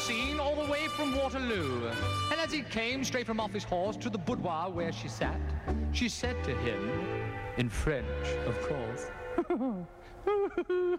scene all the way from Waterloo. And as he came straight from off his horse to the boudoir where she sat, she said to him, in French, of course,